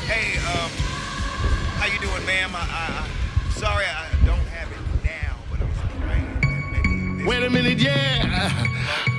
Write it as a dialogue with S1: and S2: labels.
S1: Hey, how you doing, ma'am? Sorry I don't have it now, but I was praying that maybe this.
S2: Wait a minute, yeah.